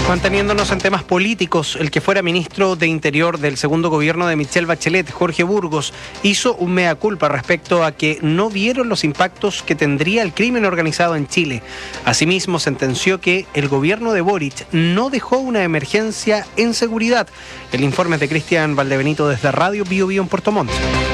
Manteniéndonos en temas políticos, el que fuera ministro de Interior del segundo gobierno de Michelle Bachelet, Jorge Burgos, hizo un mea culpa respecto a que no vieron los impactos que tendría el crimen organizado en Chile. Asimismo, sentenció que el gobierno de Boric no dejó una emergencia en seguridad. El informe es de Cristian Valdebenito desde Radio Bio Bio en Puerto Montt.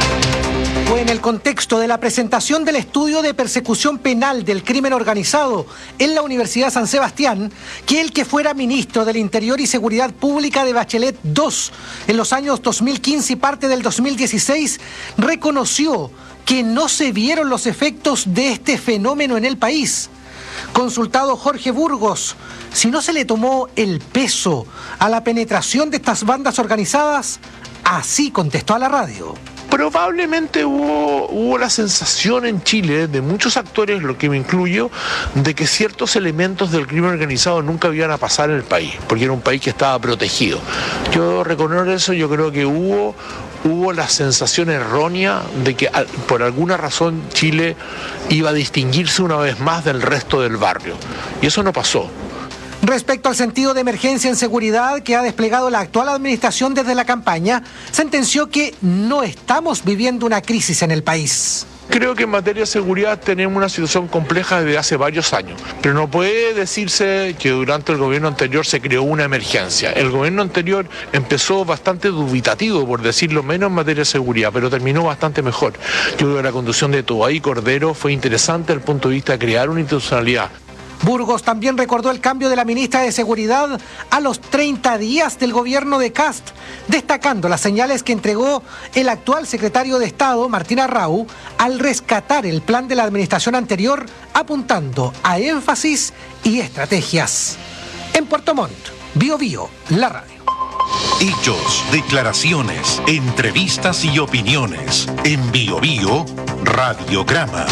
Fue en el contexto de la presentación del estudio de persecución penal del crimen organizado en la Universidad San Sebastián que el que fuera ministro del Interior y Seguridad Pública de Bachelet II en los años 2015 y parte del 2016 reconoció que no se vieron los efectos de este fenómeno en el país. Consultado Jorge Burgos, si no se le tomó el peso a la penetración de estas bandas organizadas, así contestó a la radio. Probablemente hubo la sensación en Chile de muchos actores, lo que me incluyo, de que ciertos elementos del crimen organizado nunca iban a pasar en el país, porque era un país que estaba protegido. Yo reconozco eso, yo creo que hubo la sensación errónea de que por alguna razón Chile iba a distinguirse una vez más del resto del barrio, y eso no pasó. Respecto al sentido de emergencia en seguridad que ha desplegado la actual administración desde la campaña, sentenció que no estamos viviendo una crisis en el país. Creo que en materia de seguridad tenemos una situación compleja desde hace varios años, pero no puede decirse que durante el gobierno anterior se creó una emergencia. El gobierno anterior empezó bastante dubitativo, por decirlo menos, en materia de seguridad, pero terminó bastante mejor. Yo creo que la conducción de Toay Cordero fue interesante desde el punto de vista de crear una institucionalidad. Burgos también recordó el cambio de la ministra de Seguridad a los 30 días del gobierno de Kast, destacando las señales que entregó el actual secretario de Estado, Martín Arrau, al rescatar el plan de la administración anterior, apuntando a énfasis y estrategias. En Puerto Montt, Bio Bio, la radio. Hechos, declaraciones, entrevistas y opiniones. En Bio Bio, Radiograma.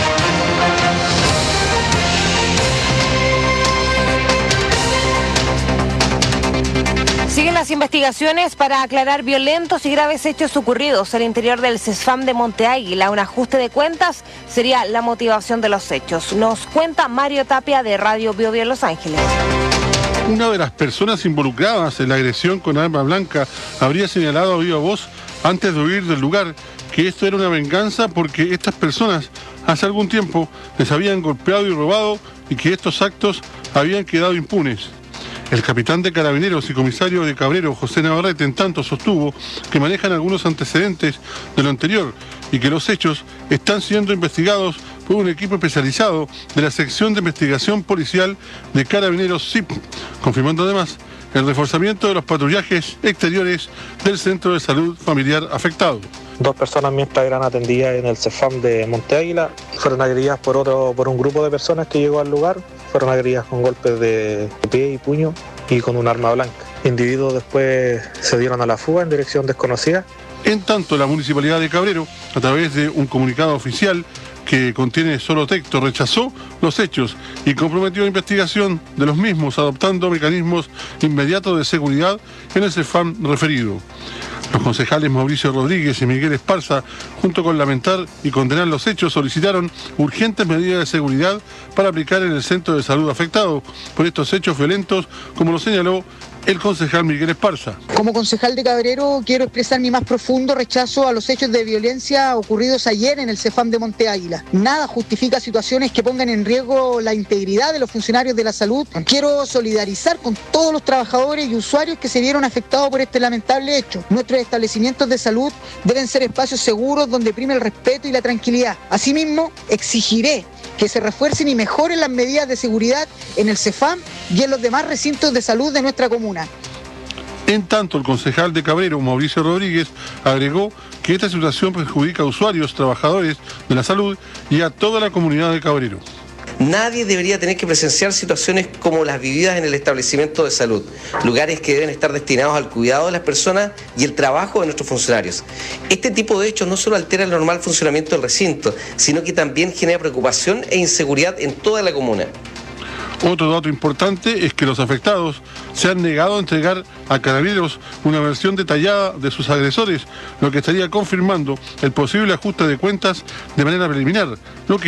Siguen las investigaciones para aclarar violentos y graves hechos ocurridos al interior del CESFAM de Monte Águila. Un ajuste de cuentas sería la motivación de los hechos. Nos cuenta Mario Tapia de Radio Bio Bio Los Ángeles. Una de las personas involucradas en la agresión con arma blanca habría señalado a viva voz antes de huir del lugar que esto era una venganza porque estas personas hace algún tiempo les habían golpeado y robado y que estos actos habían quedado impunes. El capitán de Carabineros y comisario de Cabrero, José Navarrete, en tanto sostuvo que manejan algunos antecedentes de lo anterior y que los hechos están siendo investigados por un equipo especializado de la sección de investigación policial de Carabineros SIP, confirmando además el reforzamiento de los patrullajes exteriores del centro de salud familiar afectado. 2 personas mientras eran atendidas en el CESFAM de Monte Águila fueron agredidas por un grupo de personas que llegó al lugar. Fueron agredidas con golpes de pie y puño y con un arma blanca. Individuos después se dieron a la fuga en dirección desconocida. En tanto, la Municipalidad de Cabrero, a través de un comunicado oficial que contiene solo texto, rechazó los hechos y comprometió la investigación de los mismos, adoptando mecanismos inmediatos de seguridad en el CESFAM referido. Los concejales Mauricio Rodríguez y Miguel Esparza, junto con lamentar y condenar los hechos, solicitaron urgentes medidas de seguridad para aplicar en el centro de salud afectado por estos hechos violentos, como lo señaló el concejal Miguel Esparza. Como concejal de Cabrero quiero expresar mi más profundo rechazo a los hechos de violencia ocurridos ayer en el CESFAM de Monte Águila. Nada justifica situaciones que pongan en riesgo la integridad de los funcionarios de la salud. Quiero solidarizar con todos los trabajadores y usuarios que se vieron afectados por este lamentable hecho. Nuestros establecimientos de salud deben ser espacios seguros donde prime el respeto y la tranquilidad. Asimismo, exigiré que se refuercen y mejoren las medidas de seguridad en el CESFAM y en los demás recintos de salud de nuestra comuna. En tanto, el concejal de Cabrero, Mauricio Rodríguez, agregó que esta situación perjudica a usuarios, trabajadores de la salud y a toda la comunidad de Cabrero. Nadie debería tener que presenciar situaciones como las vividas en el establecimiento de salud, lugares que deben estar destinados al cuidado de las personas y el trabajo de nuestros funcionarios. Este tipo de hechos no solo altera el normal funcionamiento del recinto, sino que también genera preocupación e inseguridad en toda la comuna. Otro dato importante es que los afectados se han negado a entregar a Carabineros una versión detallada de sus agresores, lo que estaría confirmando el posible ajuste de cuentas de manera preliminar, lo que